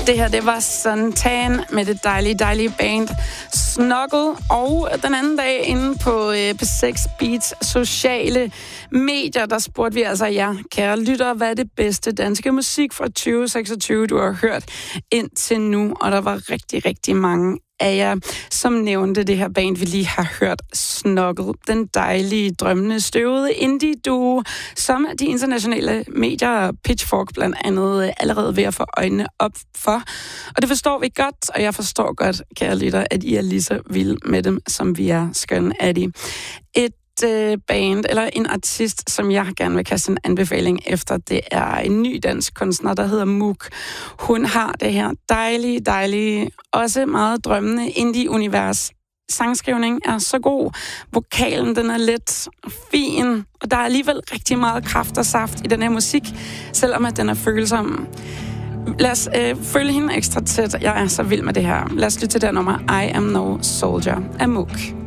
Det her, det var Suntan med det dejlige band Snuggle. Og den anden dag inde på P6 Beats sociale medier, der spurgte vi altså jer, kære lyttere, hvad er det bedste danske musik fra 2026, du har hørt indtil nu? Og der var rigtig mange af jer, som nævnte det her band, vi lige har hørt, Snuggle. Den dejlige, drømmende, støvede indie-duo, som de internationale medier, Pitchfork blandt andet, allerede ved at få øjnene op for. Og det forstår vi godt, og jeg forstår godt, kære lytter, at I er lige så vilde med dem, som vi er. Skønne er de. Et band eller en artist, som jeg gerne vil kaste en anbefaling efter, det er en ny dansk kunstner, der hedder Mook. Hun har det her dejlige, også meget drømmende indie-univers. Sangskrivning er så god. Vokalen, den er lidt fin, og der er alligevel rigtig meget kraft og saft i den her musik, selvom at den er følsom. Lad os følge hende ekstra tæt. Jeg er så vild med det her. Lad os lytte til det nummer I Am No Soldier af Mook.